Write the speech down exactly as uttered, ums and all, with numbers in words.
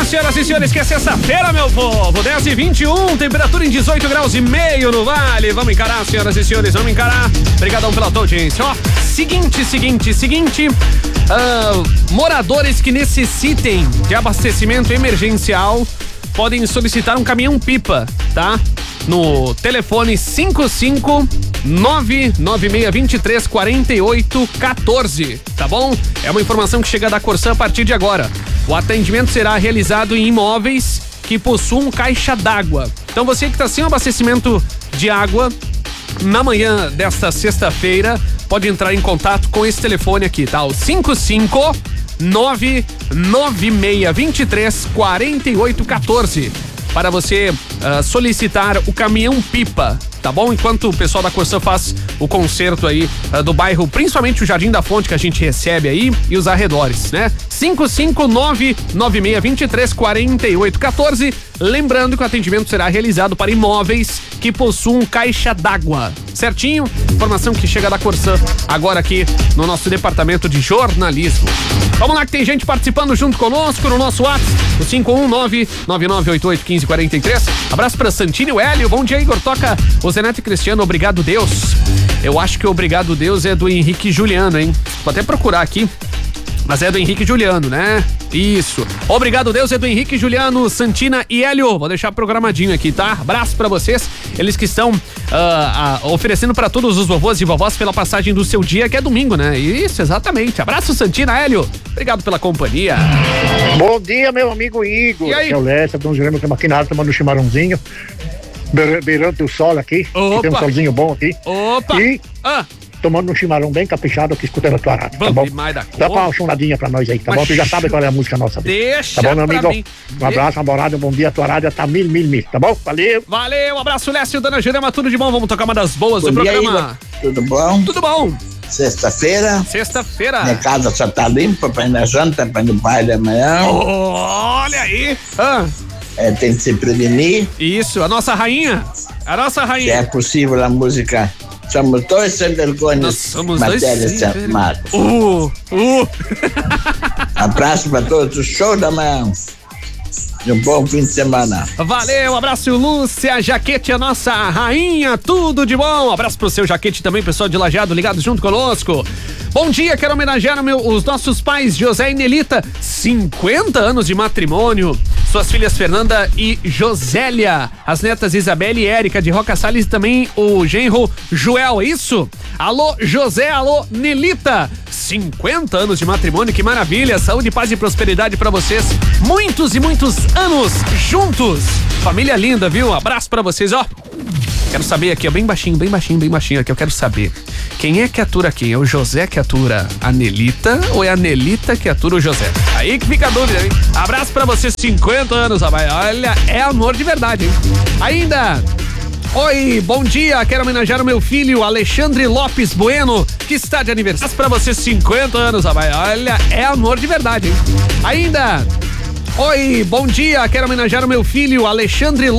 senhoras e senhores, que é sexta-feira, meu povo. dez e vinte e um, temperatura em dezoito graus e meio no Vale. Vamos encarar, senhoras e senhores, vamos encarar. Obrigadão pela tua audiência. Ó, seguinte, seguinte, seguinte. Uh, moradores que necessitem de abastecimento emergencial podem solicitar um caminhão-pipa, tá? No telefone cinco cinco nove nove seis dois três quatro oito um quatro, tá bom? É uma informação que chega da Corsã a partir de agora. O atendimento será realizado em imóveis que possuam caixa d'água. Então você que está sem abastecimento de água, na manhã desta sexta-feira, pode entrar em contato com esse telefone aqui, tá? O cinco cinco nove nove seis dois três quatro oito um quatro. Para você uh, solicitar o caminhão-pipa, tá bom? Enquanto o pessoal da Corsã faz o concerto aí uh, do bairro, principalmente o Jardim da Fonte, que a gente recebe aí, e os arredores, né? cinco cinco nove nove seis dois três quatro oito um quatro. Lembrando que o atendimento será realizado para imóveis que possuam caixa d'água. Certinho? Informação que chega da Corsã agora aqui no nosso departamento de jornalismo. Vamos lá que tem gente participando junto conosco no nosso WhatsApp, o cinco um nove nove nove oito oito um cinco quatro três. Abraço pra Santini e o Hélio. Bom dia, Igor. Toca o Zeneto e Cristiano, Obrigado Deus. Eu acho que o Obrigado Deus é do Henrique Juliano, hein? Vou até procurar aqui. Mas é do Henrique Juliano, né? Isso. Obrigado Deus é do Henrique Juliano, Santina e Hélio. Vou deixar programadinho aqui, tá? Abraço pra vocês. Eles que estão uh, uh, oferecendo pra todos os vovôs e vovós pela passagem do seu dia, que é domingo, né? Isso, exatamente. Abraço, Santina, Hélio. Obrigado pela companhia. Bom dia, meu amigo Igor. E aí? Aqui é o Lessa, Dom Jerônimo, estamos aqui na área tomando um chimarrãozinho. Beirando o sol aqui. Opa. Tem um solzinho bom aqui. Opa! E... Ah. tomando um chimarrão bem caprichado aqui, escutando a tua rádio, tá bom? Dá pra uma chonadinha pra nós aí, tá Mas bom? Tu já sabe qual é a música nossa. Deixa tá bom, meu amigo? mim. Um abraço, uma morada, um bom dia, a tua rádio tá mil, mil, mil, tá bom? Valeu! Valeu, um abraço, Lécio, Dona Jurema, tudo de bom? Vamos tocar uma das boas Bom do dia, programa. Igor. Tudo bom? Tudo bom? Sexta-feira. Sexta-feira. Minha casa só tá limpa pra ir na janta, pra ir no baile amanhã. Oh, olha aí. Ah. É, tem que se prevenir. Isso, a nossa rainha. A nossa rainha. Se é possível a música. Somos dois sem vergonhas. Nós somos matéria dois sem sem mato. Uh, uh. Abraço pra todos. O show da manhã. E um bom fim de semana. Valeu, abraço, Lúcia Jaquete, a nossa rainha, tudo de bom. Abraço pro seu Jaquete também, pessoal de Lajeado ligado junto conosco. Bom dia, quero homenagear meu, os nossos pais, José e Nelita, cinquenta anos de matrimônio. Suas filhas Fernanda e Josélia, as netas Isabelle e Érica de Roca Salles e também o genro Joel, é isso? Alô, José, alô, Nelita. cinquenta anos de matrimônio, que maravilha. Saúde, paz e prosperidade pra vocês. Muitos e muitos anos juntos. Família linda, viu? Abraço pra vocês, ó. Quero saber aqui, ó, bem baixinho, bem baixinho, bem baixinho aqui, eu quero saber. Quem é que atura quem? É o José que atura a Nelita ou é a Nelita que atura o José? Aí que fica a dúvida, hein? Abraço pra vocês, cinquenta anos, rapaz. Olha, é amor de verdade, hein? Ainda... Oi, bom dia, quero homenagear o meu filho Alexandre Lopes Bueno, que está de aniversário. Pra você, cinquenta anos, rapaz. Olha, é amor de verdade, hein? Ainda... Oi, bom dia, quero homenagear o meu filho Alexandre Lopes